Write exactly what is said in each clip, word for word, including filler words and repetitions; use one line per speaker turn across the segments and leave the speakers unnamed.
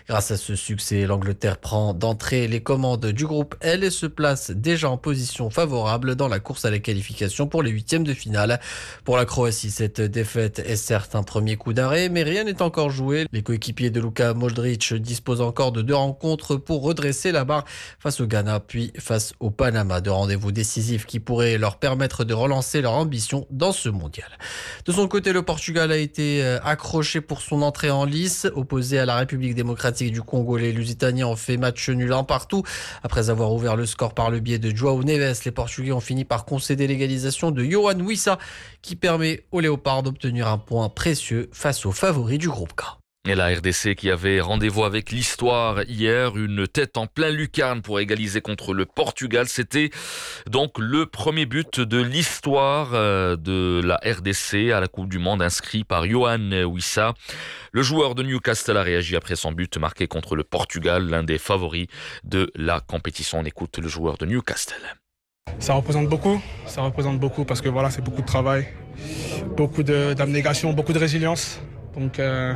Grâce à ce succès, l'Angleterre prend d'entrée les commandes du groupe L et se place déjà en position favorable dans la course à la qualification pour les huitièmes de finale. Pour la Croatie, cette défaite est certes un premier coup d'arrêt, mais rien n'est encore joué. Les coéquipiers de Luka Modric disposent encore de deux rencontres pour redresser la barre face au Ghana, puis face au Panama. Deux rendez-vous décisifs qui pourraient leur permettre de relancer leur ambition dans ce mondial. De son côté, le Portugal a été accroché pour son entrée en lice. Opposé à la République démocratique du Congo, les Lusitaniens ont fait match nul un partout. Après avoir ouvert le score par le biais de João Neves, les Portugais ont fini par concéder l'égalisation de Yohan Wissa, qui permet aux Léopards d'obtenir un point précieux face aux favoris du groupe K.
Et la R D C qui avait rendez-vous avec l'histoire hier, une tête en plein lucarne pour égaliser contre le Portugal. C'était donc le premier but de l'histoire de la R D C à la Coupe du Monde, inscrit par Yohan Wissa. Le joueur de Newcastle a réagi après son but marqué contre le Portugal, l'un des favoris de la compétition. On écoute le joueur de Newcastle.
Ça représente beaucoup, ça représente beaucoup parce que voilà, c'est beaucoup de travail, beaucoup de, d'abnégation, beaucoup de résilience. Donc euh,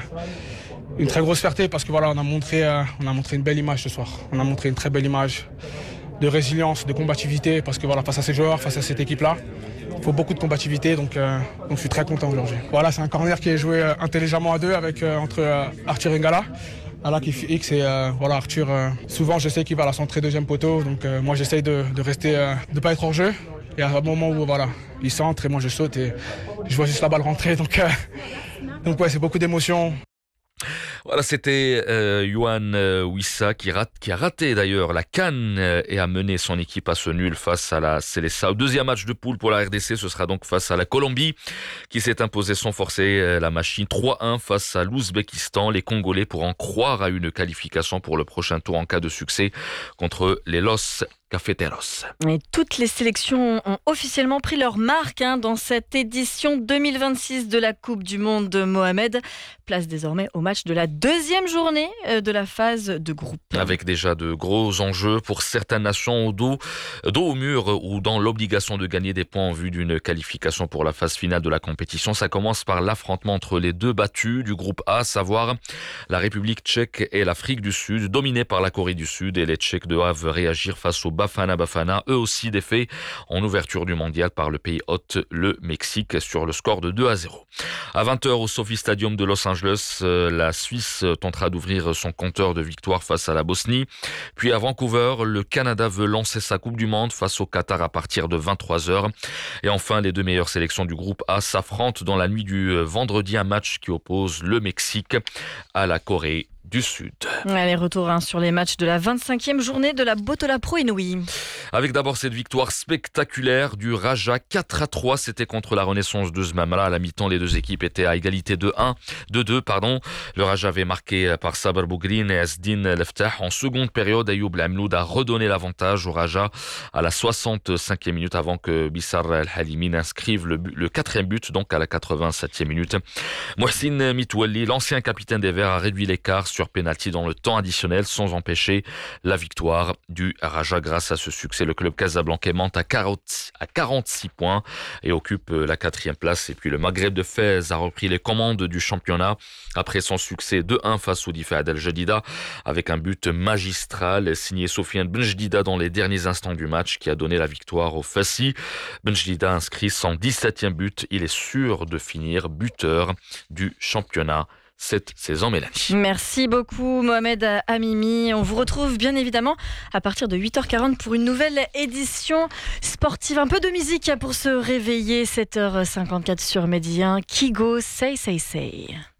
une très grosse fierté parce que voilà, on a montré, euh, on a montré une belle image ce soir. On a montré une très belle image de résilience, de combativité parce que voilà, face à ces joueurs, face à cette équipe-là, il faut beaucoup de combativité. Donc, euh, donc je suis très content aujourd'hui. Voilà, c'est un corner qui est joué euh, intelligemment à deux avec euh, entre euh, Arthur et Ngala. Ala qui fait X et euh, voilà Arthur. Euh, souvent, je sais qu'il va à la centrer deuxième poteau, donc euh, moi j'essaye de, de rester, euh, de pas être hors jeu. Et à un moment où voilà, il centre et moi je saute et je vois juste la balle rentrer. Donc euh, donc ouais, c'est beaucoup d'émotions.
Voilà, c'était euh, Yohan euh, Wissa qui, rate, qui a raté d'ailleurs la CAN euh, et a mené son équipe à ce nul face à la Sélessa. Au deuxième match de poule pour la R D C, ce sera donc face à la Colombie qui s'est imposée sans forcer euh, la machine trois un face à l'Ouzbékistan. Les Congolais pourront croire à une qualification pour le prochain tour en cas de succès contre les Los Cafeteros.
Et toutes les sélections ont officiellement pris leur marque hein, dans cette édition deux mille vingt-six de la Coupe du Monde de Mohamed. Place désormais au match de la deuxième journée de la phase de groupe.
Avec déjà de gros enjeux pour certaines nations au dos, dos au mur ou dans l'obligation de gagner des points en vue d'une qualification pour la phase finale de la compétition. Ça commence par l'affrontement entre les deux battus du groupe A, à savoir la République tchèque et l'Afrique du Sud, dominée par la Corée du Sud, et les Tchèques doivent réagir face au Bafana Bafana, eux aussi défaits en ouverture du mondial par le pays hôte, le Mexique, sur le score de deux à zéro. À vingt heures au Sophie Stadium de Los Angeles, la Suisse tentera d'ouvrir son compteur de victoire face à la Bosnie. Puis à Vancouver, le Canada veut lancer sa Coupe du Monde face au Qatar à partir de vingt-trois heures. Et enfin, les deux meilleures sélections du groupe A s'affrontent dans la nuit du vendredi, un match qui oppose le Mexique à la Corée du Sud.
Allez, retour hein, sur les matchs de la vingt-cinquième journée de la Botola Pro Inouï.
Avec d'abord cette victoire spectaculaire du Raja quatre à trois, c'était contre la Renaissance de Zmamra. À la mi-temps, les deux équipes étaient à égalité de un, de deux, pardon. Le Raja avait marqué par Saber Bougrin et Asdin Leftah. En seconde période, Ayoub Lamloud a redonné l'avantage au Raja à la soixante-cinquième minute avant que Bissar El-Halimi n'inscrive le, le quatrième but, donc à la quatre-vingt-septième minute. Mohsin Mitouali, l'ancien capitaine des Verts, a réduit l'écart sur pénalty dans le temps additionnel sans empêcher la victoire du Raja. Grâce à ce succès, le club casablancais monte à quarante-six points et occupe la quatrième place. Et puis le Maghreb de Fès a repris les commandes du championnat après son succès deux un face au Difa'at El Jadida avec un but magistral signé Sofiane Benjdida dans les derniers instants du match qui a donné la victoire au Fassi. Benjdida inscrit son dix-septième but. Il est sûr de finir buteur du championnat cette saison, Mélanie.
Merci beaucoup Mohamed Amimi. On vous retrouve bien évidemment à partir de huit heures quarante pour une nouvelle édition sportive. Un peu de musique pour se réveiller. sept heures cinquante-quatre sur Média. Kigo, say, say, say.